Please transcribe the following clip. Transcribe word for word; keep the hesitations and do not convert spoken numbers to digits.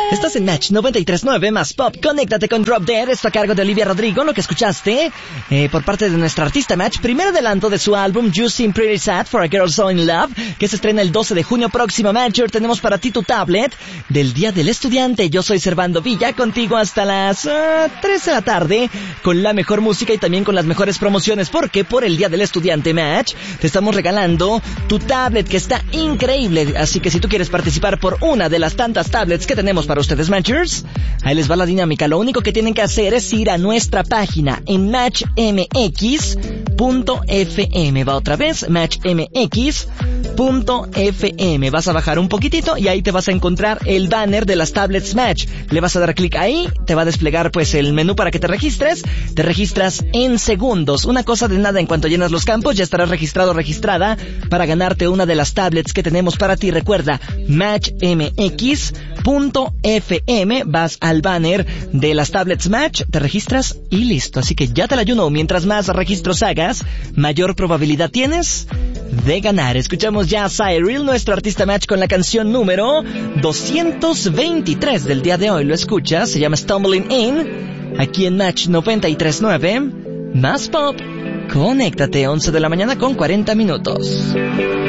Estás en Match noventa y tres punto nueve más Pop. Conéctate con Drop Dead. Esto a cargo de Olivia Rodrigo. Lo que escuchaste eh, por parte de nuestra artista Match. Primer adelanto de su álbum You Seem Pretty Sad for a Girl So In Love, que se estrena el doce de junio próximo. Matcher, tenemos para ti tu tablet del Día del Estudiante. Yo soy Servando Villa, contigo hasta las uh, tres de la tarde, con la mejor música y también con las mejores promociones, porque por el Día del Estudiante Match te estamos regalando tu tablet, que está increíble. Así que si tú quieres participar por una de las tantas tablets que tenemos para ustedes, Matchers, ahí les va la dinámica. Lo único que tienen que hacer es ir a nuestra página en match m x punto f m. Va otra vez, match m x punto f m. Vas a bajar un poquitito y ahí te vas a encontrar el banner de las tablets Match. Le vas a dar clic ahí, te va a desplegar pues el menú para que te registres. Te registras en segundos. Una cosa de nada, en cuanto llenas los campos ya estarás registrado o registrada para ganarte una de las tablets que tenemos para ti. Recuerda, match m x punto f m. Vas al banner de las tablets Match, te registras y listo. Así que ya te la ayuno. Mientras más registros hagas, mayor probabilidad tienes de ganar. Escuchamos ya a Cyril, nuestro artista Match, con la canción número doscientos veintitrés del día de hoy. Lo escuchas, se llama Stumbling In, aquí en Match noventa y tres punto nueve más Pop. Conéctate, once de la mañana con cuarenta minutos.